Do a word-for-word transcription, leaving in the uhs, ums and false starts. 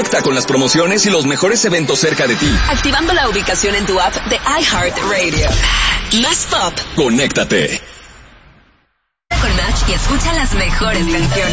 Conecta con las promociones y los mejores eventos cerca de ti. Activando la ubicación en tu app de iHeartRadio. Más pop. Conéctate. Con Match y escucha las mejores canciones.